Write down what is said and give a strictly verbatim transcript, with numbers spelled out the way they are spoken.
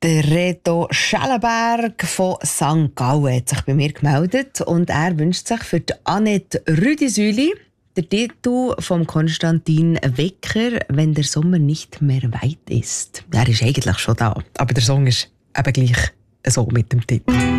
Der Reto Schellenberg von Sankt Gallen hat sich bei mir gemeldet und er wünscht sich für die Annette Rüdisüli den Titel von Konstantin Wecker, «Wenn der Sommer nicht mehr weit ist». Er ist eigentlich schon da, aber der Song ist eben gleich so mit dem Titel.